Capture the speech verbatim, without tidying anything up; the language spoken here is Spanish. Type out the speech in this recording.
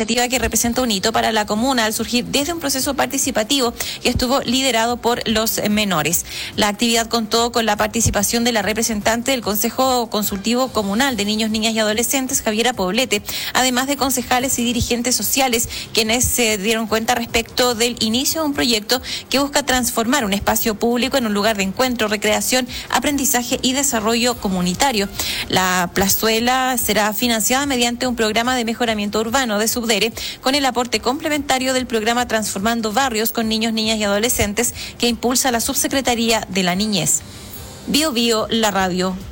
iniciativa que representa un hito para la comuna al surgir desde un proceso participativo que estuvo liderado por los menores. La actividad contó con la participación de la representante del Consejo Consultivo Comunal de Niños, Niñas y Adolescentes, Javiera Poblete, además de concejales y dirigentes sociales, quienes se dieron cuenta respecto del inicio de un proyecto que busca transformar un espacio público en un lugar de encuentro, recreación, aprendizaje y desarrollo comunitario. La plazuela será financiada mediante un programa de mejoramiento urbano de Subdere, con el aporte complementario del programa Transformando Barrios con Niños, Niñas y Adolescentes que impulsa la Subsecretaría de la Niñez. Bio Bio, la radio.